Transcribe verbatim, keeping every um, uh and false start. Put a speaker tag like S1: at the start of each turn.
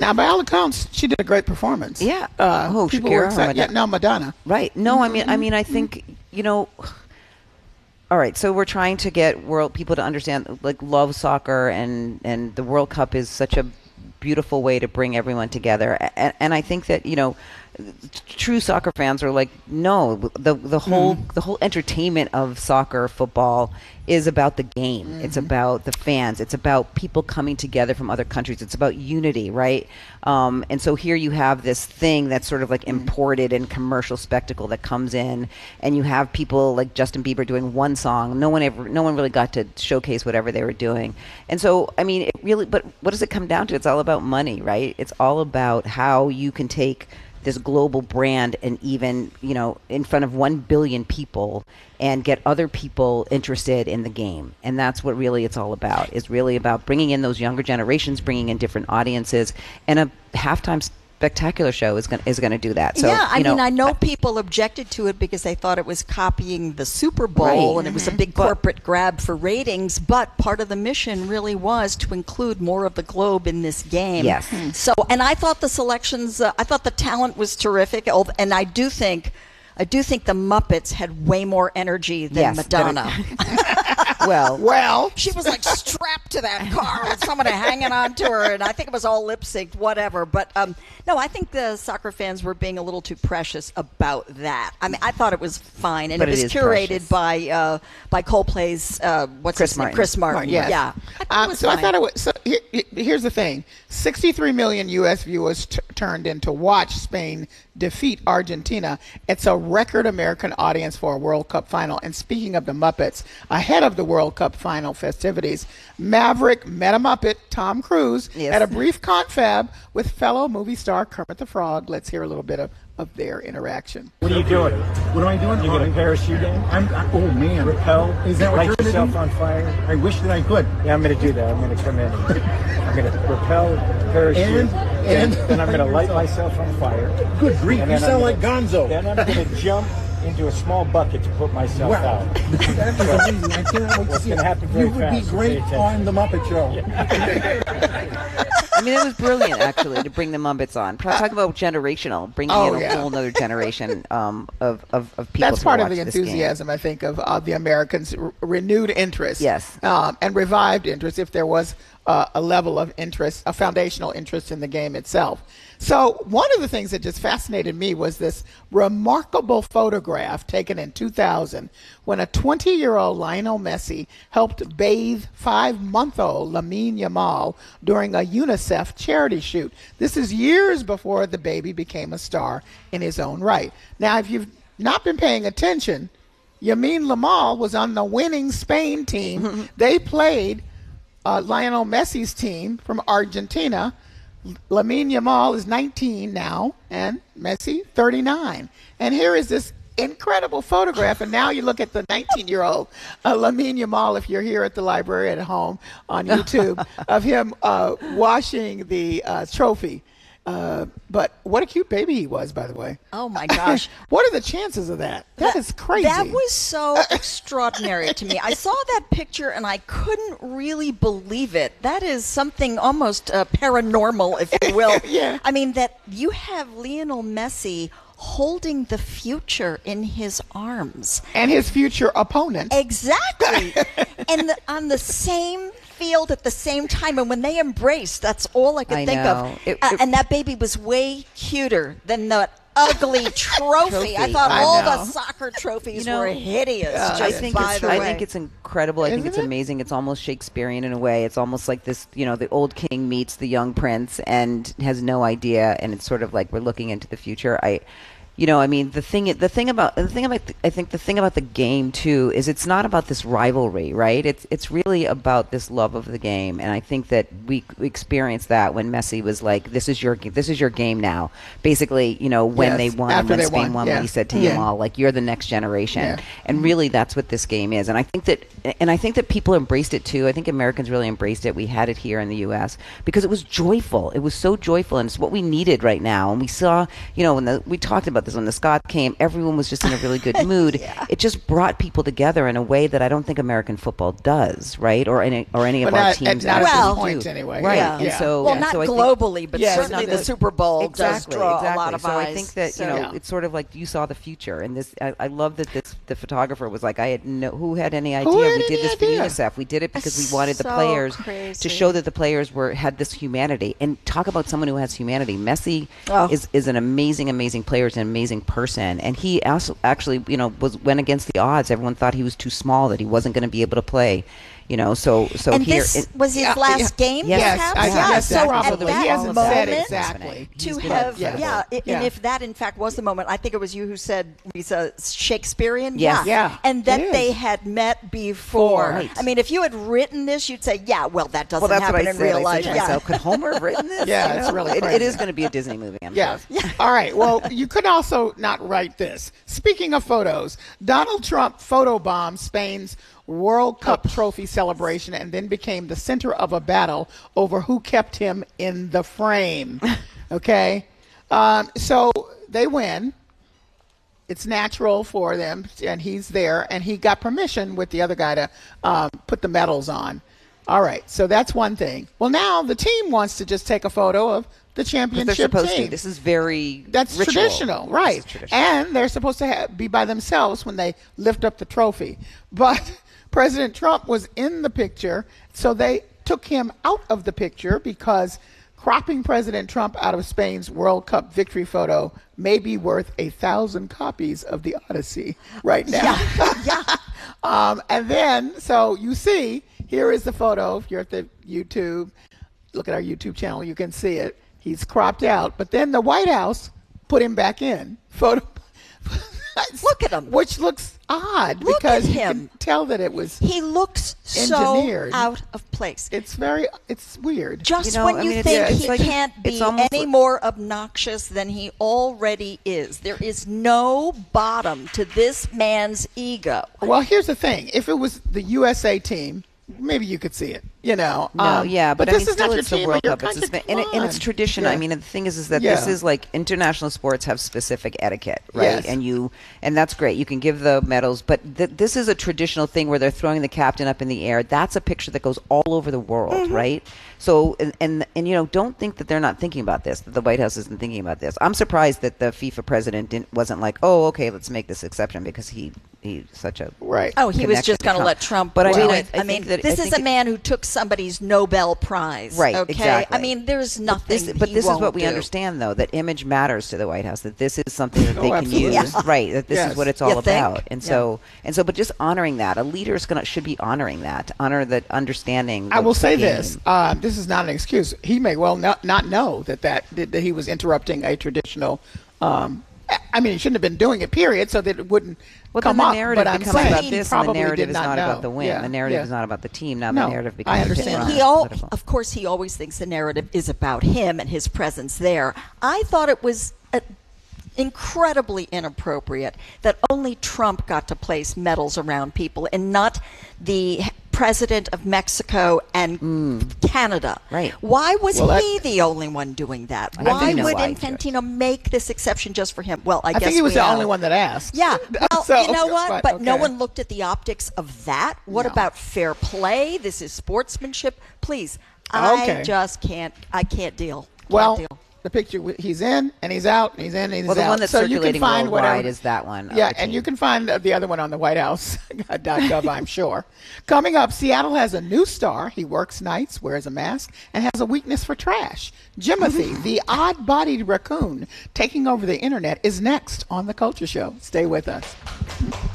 S1: Now, by all accounts, she did a great performance.
S2: Yeah.
S1: Uh,
S2: oh,
S1: people
S2: Shakira
S1: were excited. Yeah,
S2: Madonna.
S1: no, Madonna.
S2: Right. No,
S1: mm-hmm.
S2: I mean, I mean, I think you know. All right, so we're trying to get world people to understand, like, love soccer, and and the World Cup is such a beautiful way to bring everyone together. And, and I think that, you know, true soccer fans are like, no, the the whole mm. the whole entertainment of soccer, football is about the game. Mm-hmm. It's about the fans. It's about people coming together from other countries. It's about unity, right? Um, and so here you have this thing that's sort of like mm-hmm. imported and commercial spectacle that comes in, and you have people like Justin Bieber doing one song. No one ever, no one really got to showcase whatever they were doing. And so, I mean, it really, but what does it come down to? It's all about money, right? It's all about how you can take this global brand and even, you know, in front of one billion people and get other people interested in the game. And that's what really it's all about. It's really about bringing in those younger generations, bringing in different audiences, and a halftime spectacular show is going is going to do that. So,
S3: yeah, I
S2: you know,
S3: mean, I know people objected to it because they thought it was copying the Super Bowl, right. and it was a big
S2: but,
S3: corporate grab for ratings. But part of the mission really was to include more of the globe in this game.
S2: Yes.
S3: So, and I thought the selections, uh, I thought the talent was terrific, and I do think. I do think the Muppets had way more energy than
S2: yes,
S3: Madonna.
S2: well,
S1: well,
S3: she was like strapped to that car with somebody hanging on to her, and I think it was all lip synced, whatever. But um, no, I think the soccer fans were being a little too precious about that. I mean, I thought it was fine, and
S2: but
S3: it was
S2: it
S3: curated
S2: precious.
S3: by uh, by Coldplay's uh, what's
S2: Chris
S3: his name?
S2: Martin.
S3: Chris Martin.
S1: Martin, yes.
S3: Yeah. I
S1: um, so fine. I thought it was. So here, here's the thing: sixty-three million U S viewers t- turned in to watch Spain defeat Argentina. It's a record American audience for a World Cup final. And speaking of the Muppets, ahead of the World Cup final festivities, Maverick met a Muppet, Tom Cruise,
S2: yes.
S1: at a brief confab with fellow movie star Kermit the Frog. Let's hear a little bit of, of their interaction.
S4: What are you doing?
S5: What am I doing?
S4: You get a parachute in?
S5: I'm, I, oh, man.
S4: Rappel?
S5: Is that what
S4: light
S5: you're going to
S4: yourself
S5: do?
S4: on fire?
S5: I wish that I could.
S4: Yeah, I'm going to do that. I'm going to come in. I'm going to rappel, parachute,
S5: And, and
S4: then I'm going to light myself on fire.
S5: Good grief,
S4: And
S5: you
S4: then I'm
S5: sound like
S4: gonna-
S5: Gonzo.
S4: Then I'm going to jump into a small bucket to put myself
S5: Wow.
S4: out.
S5: That is amazing. I cannot wait to
S4: What's
S5: see
S4: gonna
S5: it.
S4: happen very
S5: You would
S4: fast,
S5: be
S4: so
S5: great
S4: pay attention.
S5: on The Muppet Show.
S2: I mean, it was brilliant, actually, to bring the Muppets on. Talk about generational, bringing
S1: Oh,
S2: in a
S1: yeah.
S2: whole other generation um, of, of, of people
S1: That's
S2: to
S1: part of
S2: watch
S1: the
S2: this game.
S1: enthusiasm, I think, of, of the Americans' r- renewed interest.
S2: Yes.
S1: Um, and revived interest, if there was uh, a level of interest, a foundational interest in the game itself. So one of the things that just fascinated me was this remarkable photograph taken in two thousand when a twenty-year-old Lionel Messi helped bathe five-month-old Lamine Yamal during a UNICEF charity shoot. This is years before the baby became a star in his own right. Now, if you've not been paying attention, Lamine Yamal was on the winning Spain team. They played uh, Lionel Messi's team from Argentina. Lamine Yamal is nineteen now, and Messi thirty-nine. And here is this incredible photograph. And now you look at the nineteen-year-old uh, Lamine Yamal, if you're here at the library at home on YouTube, of him uh, washing the uh, trophy. Uh, but what a cute baby he was, by the way.
S3: Oh, my gosh.
S1: What are the chances of that? That, that is crazy.
S3: That was so extraordinary to me. I saw that picture, and I couldn't really believe it. That is something almost uh, paranormal, if you will.
S1: Yeah.
S3: I mean, that you have Lionel Messi holding the future in his arms.
S1: And his future opponent.
S3: Exactly. and the, on the same field at the same time, and when they embraced, that's all I could
S2: I
S3: think
S2: know.
S3: of.
S2: It-
S3: uh,
S2: it-
S3: and that baby was way cuter than the ugly trophy.
S2: Trophy.
S3: I thought
S1: I
S3: all
S1: know.
S3: the soccer trophies
S2: You know,
S3: were hideous.
S1: uh,
S3: just
S2: I think
S3: by
S2: it's,
S3: the
S2: I
S3: way.
S2: think it's incredible. I think
S1: Isn't
S2: it's
S1: it?
S2: amazing. It's almost Shakespearean in a way. It's almost like this, you know, the old king meets the young prince and has no idea, and it's sort of like we're looking into the future. I You know, I mean, the thing, the thing about, the thing about, I think the thing about the game too is it's not about this rivalry, right? It's it's really about this love of the game, and I think that we, we experienced that when Messi was like, "This is your, this is your game now." Basically, you know, when
S1: Yes,
S2: they won,
S1: after
S2: and when
S1: they
S2: Spain
S1: won,
S2: won,
S1: yeah.
S2: when he said to
S1: Yeah.
S2: Yamal, like, "You're the next generation,"
S1: Yeah.
S2: and really, that's what this game is. And I think that, and I think that people embraced it too. I think Americans really embraced it. We had it here in the U S because it was joyful. It was so joyful, and it's what we needed right now. And we saw, you know, when the, we talked about the because when the Scott came, everyone was just in a really good mood. yeah. It just brought people together in a way that I don't think American football does, right? Or any or any
S1: but
S2: of
S1: not,
S2: our teams.
S1: Not
S3: well,
S1: at this point, anyway.
S2: Right.
S3: Yeah.
S2: And
S1: yeah.
S2: so,
S3: well,
S2: yeah.
S3: not
S2: so I think,
S3: globally, but
S1: yeah,
S3: certainly the
S2: the,
S3: Super Bowl
S2: exactly,
S3: does draw
S2: exactly.
S3: a lot of
S2: so
S3: eyes.
S2: I think that you
S3: so.
S2: know
S1: Yeah.
S2: it's sort of like you saw the future, and this I, I love that this the photographer was like, I had no who had any idea
S1: Who
S2: we
S1: had
S2: did
S1: any
S2: this
S1: idea?
S2: for UNICEF. We did it because
S3: That's
S2: we wanted the
S3: so
S2: players
S3: crazy.
S2: to show that the players were had this humanity. And talk about someone who has humanity. Messi
S3: Oh.
S2: is is an amazing, amazing player, is an amazing person, and he also actually you know was went against the odds. Everyone thought he was too small, that he wasn't going to be able to play. You know, so so
S3: and
S2: here
S3: this
S2: it,
S3: was his
S1: Yeah,
S3: last
S1: yeah.
S3: game,
S2: Yes,
S3: perhaps?
S1: I-
S3: yeah.
S1: yes,
S3: so
S1: probably.
S3: at
S1: He
S3: that
S1: hasn't
S3: moment,
S1: said exactly.
S3: to
S2: He's been
S3: have,
S1: Yeah.
S3: yeah, i-
S1: Yeah.
S3: and if that in fact was the moment, I think it was you who said, Lisa, Shakespearean?
S2: Yes.
S1: Yeah,
S3: And that
S1: it is.
S3: they had met before.
S2: Right.
S3: I mean, if you had written this, you'd say, yeah, well, that doesn't
S2: well, that's
S3: happen
S2: what I
S3: in
S2: said.
S3: real
S2: I
S3: life.
S2: said to
S3: Yeah.
S2: myself, could Homer have written this?
S1: Yeah,
S2: You
S1: it's
S2: know?
S1: really
S2: It, it
S1: crazy.
S2: is going to be a Disney movie, I'm
S1: Yeah.
S2: sure.
S1: All right. Well, you could also not write this. Speaking of photos, Donald Trump photobombed Spain's World Cup trophy celebration and then became the center of a battle over who kept him in the frame. Okay? Um, so they win. It's natural for them, and he's there, and he got permission with the other guy to um, put the medals on. All right, so that's one thing. Well, now the team wants to just take a photo of the
S2: But
S1: championship
S2: they're supposed
S1: team.
S2: to. This is very
S1: That's
S2: ritual.
S1: traditional,
S2: This
S1: right?
S2: is traditional.
S1: And they're supposed to ha- be by themselves when they lift up the trophy. But President Trump was in the picture, so they took him out of the picture because cropping President Trump out of Spain's World Cup victory photo may be worth a thousand copies of the Odyssey right now.
S3: yeah.
S1: Um, and then, so you see, here is the photo. If you're at the YouTube, look at our YouTube channel, you can see it. He's cropped out, but then the White House put him back in. Photo.
S3: Look at him.
S1: Which looks odd
S3: Look
S1: because
S3: at
S1: you
S3: him.
S1: can tell that it was.
S3: He looks so
S1: Engineered.
S3: out of place.
S1: It's very. It's weird.
S3: Just
S2: You know,
S3: when
S2: I
S3: you
S2: mean, it's-
S3: think
S1: yeah,
S3: he
S2: it's like-
S3: can't
S2: it's
S3: be
S2: almost
S3: any
S2: like-
S3: more obnoxious than he already is. There is no bottom to this man's ego.
S1: Well, here's the thing: if it was the U S A team, maybe you could see it. You know.
S2: No,
S1: Um,
S2: yeah, but, I
S1: this
S2: mean,
S1: is
S2: still,
S1: not your
S2: it's the
S1: team or
S2: World
S1: your
S2: Cup. It's a
S1: country.
S2: Spa- and, it, and it's
S1: Come on.
S2: tradition.
S1: Yeah.
S2: I mean, the thing is, is that this
S1: Yeah.
S2: is like international sports have specific etiquette, right?
S1: Yes.
S2: And you, and that's great. You can give the medals, but th- this is a traditional thing where they're throwing the captain up in the air. That's a picture that goes all over the world,
S1: Mm-hmm.
S2: right? So, and, and and you know, don't think that they're not thinking about this. That the White House isn't thinking about this. I'm surprised that the FIFA president didn't wasn't like, oh, okay, let's make this exception because he he's such a
S1: Right.
S3: Oh, he was
S2: connection
S3: just
S2: to
S3: going to
S2: Trump.
S3: let Trump
S2: But I
S3: do
S2: mean, I-
S3: it.
S2: I
S3: I, mean,
S2: think that-
S3: this
S2: I
S3: is
S2: think
S3: a
S2: it-
S3: man who took somebody's Nobel Prize.
S2: Right,
S3: Okay.
S2: exactly.
S3: I mean, there's nothing.
S2: This,
S3: that
S2: but
S3: he
S2: this is
S3: won't
S2: what we
S3: do.
S2: understand, though, that image matters to the White House. That this is something that
S1: Oh,
S2: they can
S1: absolutely.
S2: use,
S3: Yeah.
S2: right? That this
S1: Yes.
S2: is what it's
S3: You
S2: all
S3: think?
S2: about. And
S3: Yeah.
S2: so, and so, but just honoring that, a leader is gonna should be honoring that, honor the understanding.
S1: I
S2: of
S1: will
S2: the
S1: say
S2: game.
S1: this: um, this is not an excuse. He may well not, not know that, that that he was interrupting a traditional. Um, I- I mean, he shouldn't have been doing it. Period. So that it wouldn't
S2: Well,
S1: come
S2: then the
S1: up.
S2: narrative
S1: But I'm
S2: becomes
S1: saying
S2: about
S1: he
S2: this, and the
S1: probably
S2: narrative
S1: did
S2: is
S1: not
S2: not
S1: know.
S2: about the win.
S1: Yeah,
S2: The narrative
S1: yeah.
S2: is not about the team. Now
S1: No,
S2: the narrative
S1: I
S2: becomes
S1: understand
S2: different.
S1: that.
S3: He all,
S2: Political.
S3: of course, he always thinks the narrative is about him and his presence there. I thought it was uh incredibly inappropriate that only Trump got to place medals around people and not the president of Mexico and Canada.
S2: Right.
S3: Why was
S1: Well, that-
S3: he the only one doing that?
S2: I
S3: Why
S2: think you know
S3: would
S2: why,
S3: Infantino make this exception just for him? Well, I,
S1: I
S3: guess
S1: think he was
S3: we
S1: the
S3: know.
S1: only one that asked.
S3: Yeah. Well,
S1: So-
S3: you know what? But, no
S1: okay.
S3: one looked at the optics of that. What
S1: No.
S3: about fair play? This is sportsmanship. Please.
S1: Okay.
S3: I just can't. I can't deal. Can't
S1: Well,
S3: deal.
S1: the picture w- he's in and he's out and he's in and he's
S2: Well, the
S1: out.
S2: one that's
S1: so you can
S2: circulating
S1: find
S2: worldwide
S1: whatever.
S2: is that one of
S1: Yeah,
S2: the
S1: and
S2: team.
S1: you can find the the other one on the White House dot gov, I'm sure. Coming up, Seattle has a new star. He works nights, wears a mask, and has a weakness for trash. Jimothy, the odd-bodied raccoon taking over the internet, is next on The Culture Show. Stay with us.